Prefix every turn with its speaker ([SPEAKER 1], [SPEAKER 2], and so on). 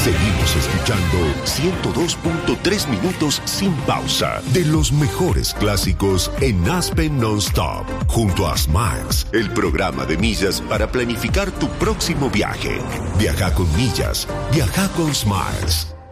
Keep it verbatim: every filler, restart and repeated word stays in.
[SPEAKER 1] Seguimos escuchando ciento dos punto tres minutos sin pausa de los mejores clásicos en Aspen Non-Stop, junto a Smiles, el programa de millas para planificar tu próximo viaje. Viaja con millas, viaja con Smiles.